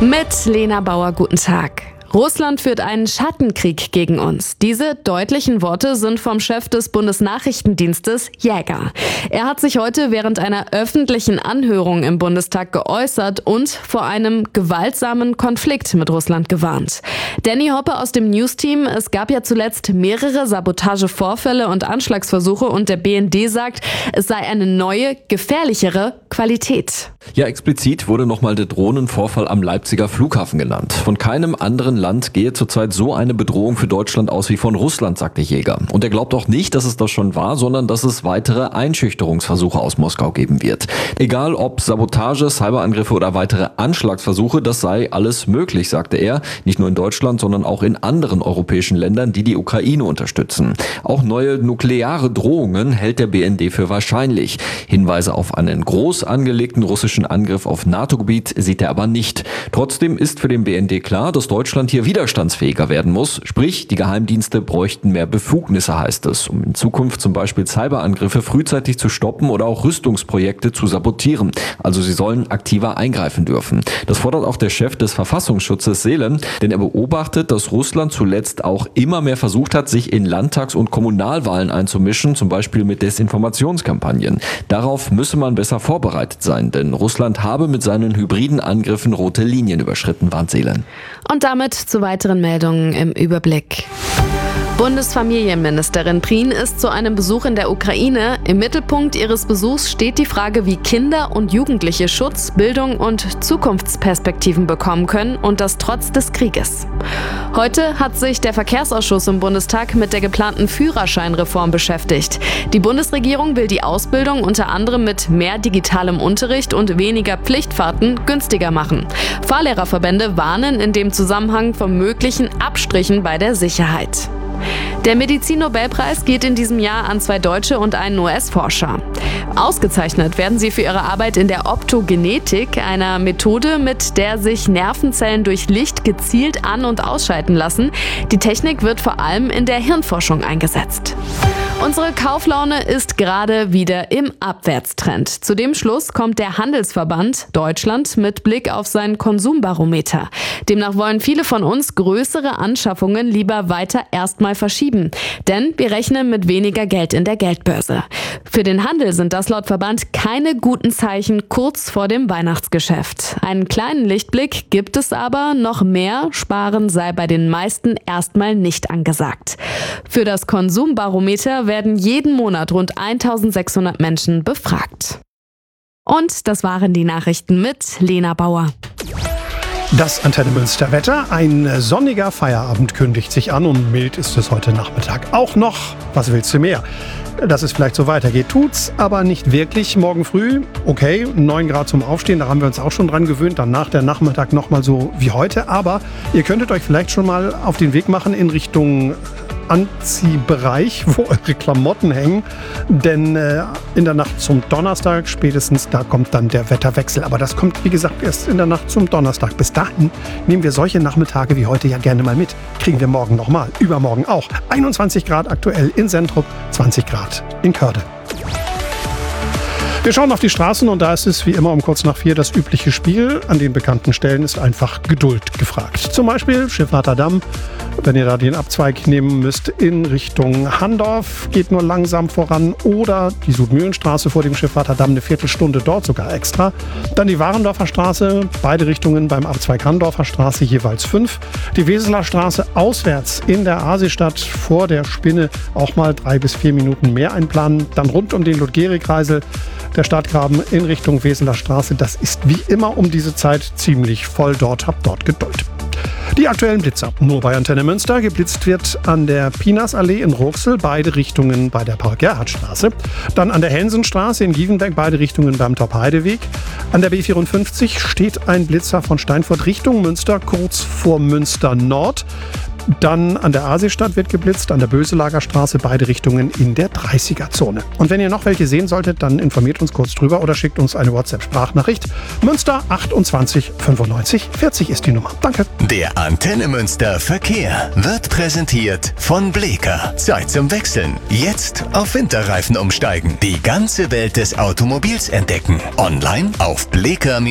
Mit Lena Bauer, guten Tag. Russland führt einen Schattenkrieg gegen uns. Diese deutlichen Worte sind vom Chef des Bundesnachrichtendienstes Jäger. Er hat sich heute während einer öffentlichen Anhörung im Bundestag geäußert und vor einem gewaltsamen Konflikt mit Russland gewarnt. Danny Hoppe aus dem News-Team: Es gab ja zuletzt mehrere Sabotagevorfälle und Anschlagsversuche und der BND sagt, es sei eine neue, gefährlichere Qualität. Ja, explizit wurde nochmal der Drohnenvorfall am Leipziger Flughafen genannt. Von keinem anderen Land gehe zurzeit so eine Bedrohung für Deutschland aus wie von Russland, sagte Jäger. Und er glaubt auch nicht, dass es das schon war, sondern dass es weitere Einschüchterungsversuche aus Moskau geben wird. Egal ob Sabotage, Cyberangriffe oder weitere Anschlagsversuche, das sei alles möglich, sagte er. Nicht nur in Deutschland, sondern auch in anderen europäischen Ländern, die die Ukraine unterstützen. Auch neue nukleare Drohungen hält der BND für wahrscheinlich. Hinweise auf einen groß angelegten russischen Angriff auf NATO-Gebiet sieht er aber nicht. Trotzdem ist für den BND klar, dass Deutschland hier widerstandsfähiger werden muss. Sprich, die Geheimdienste bräuchten mehr Befugnisse, heißt es, um in Zukunft zum Beispiel Cyberangriffe frühzeitig zu stoppen oder auch Rüstungsprojekte zu sabotieren. Also sie sollen aktiver eingreifen dürfen. Das fordert auch der Chef des Verfassungsschutzes Seelen, denn er beobachtet, dass Russland zuletzt auch immer mehr versucht hat, sich in Landtags- und Kommunalwahlen einzumischen, zum Beispiel mit Desinformationskampagnen. Darauf müsse man besser vorbereitet sein, denn Russland habe mit seinen hybriden Angriffen rote Linien überschritten, warnt Seelen. Und damit zu weiteren Meldungen im Überblick. Bundesfamilienministerin Prien ist zu einem Besuch in der Ukraine. Im Mittelpunkt ihres Besuchs steht die Frage, wie Kinder und Jugendliche Schutz, Bildung und Zukunftsperspektiven bekommen können, und das trotz des Krieges. Heute hat sich der Verkehrsausschuss im Bundestag mit der geplanten Führerscheinreform beschäftigt. Die Bundesregierung will die Ausbildung unter anderem mit mehr digitalem Unterricht und weniger Pflichtfahrten günstiger machen. Fahrlehrerverbände warnen in dem Zusammenhang vor möglichen Abstrichen bei der Sicherheit. Der Medizin-Nobelpreis geht in diesem Jahr an 2 Deutsche und einen US-Forscher. Ausgezeichnet werden sie für ihre Arbeit in der Optogenetik, einer Methode, mit der sich Nervenzellen durch Licht gezielt an- und ausschalten lassen. Die Technik wird vor allem in der Hirnforschung eingesetzt. Unsere Kauflaune ist gerade wieder im Abwärtstrend. Zu dem Schluss kommt der Handelsverband Deutschland mit Blick auf sein Konsumbarometer. Demnach wollen viele von uns größere Anschaffungen lieber weiter erstmal verschieben. Denn wir rechnen mit weniger Geld in der Geldbörse. Für den Handel sind das laut Verband keine guten Zeichen kurz vor dem Weihnachtsgeschäft. Einen kleinen Lichtblick gibt es aber, noch mehr Sparen sei bei den meisten erstmal nicht angesagt. Für das Konsumbarometer werden jeden Monat rund 1600 Menschen befragt. Und das waren die Nachrichten mit Lena Bauer. Das Antenne Münster Wetter. Ein sonniger Feierabend kündigt sich an und mild ist es heute Nachmittag auch noch. Was willst du mehr? Dass es vielleicht so weitergeht, tut's aber nicht wirklich. Morgen früh, okay, 9 Grad zum Aufstehen, da haben wir uns auch schon dran gewöhnt. Dann nach der Nachmittag nochmal so wie heute. Aber ihr könntet euch vielleicht schon mal auf den Weg machen in Richtung Anziehbereich, wo eure Klamotten hängen. Denn in der Nacht zum Donnerstag spätestens, da kommt dann der Wetterwechsel. Aber das kommt, wie gesagt, erst in der Nacht zum Donnerstag. Bis dahin nehmen wir solche Nachmittage wie heute ja gerne mal mit. Kriegen wir morgen nochmal, übermorgen auch. 21 Grad aktuell in Sentrup, 20 Grad in Körde. Wir schauen auf die Straßen und da ist es wie immer um kurz nach 4 das übliche Spiel. An den bekannten Stellen ist einfach Geduld gefragt. Zum Beispiel Schiffather Damm. Wenn ihr da den Abzweig nehmen müsst in Richtung Handorf, geht nur langsam voran. Oder die Südmühlenstraße vor dem Schiffather Damm, eine Viertelstunde dort sogar extra. Dann die Warendorfer Straße, beide Richtungen beim Abzweig Handorfer Straße jeweils 5. Die Weseler Straße auswärts in der Asistadt vor der Spinne auch mal 3 bis 4 Minuten mehr einplanen. Dann rund um den Ludgeri-Kreisel, der Stadtgraben in Richtung Weseler Straße. Das ist wie immer um diese Zeit ziemlich voll dort. Habt dort Geduld. Die aktuellen Blitzer. Nur bei Antenne Münster. Geblitzt wird an der Pinasallee in Roxel, beide Richtungen bei der Paul-Gerhardt-Straße. Dann an der Hensenstraße in Gievenberg, beide Richtungen beim Top-Heideweg. An der B54 steht ein Blitzer von Steinfurt Richtung Münster, kurz vor Münster Nord. Dann an der Asistadt wird geblitzt, an der Böselager Straße, beide Richtungen in der 30er-Zone. Und wenn ihr noch welche sehen solltet, dann informiert uns kurz drüber oder schickt uns eine WhatsApp-Sprachnachricht. Münster 28 95 40 ist die Nummer. Danke. Der Antenne Münster Verkehr wird präsentiert von Bleeker. Zeit zum Wechseln. Jetzt auf Winterreifen umsteigen. Die ganze Welt des Automobils entdecken. Online auf bleeker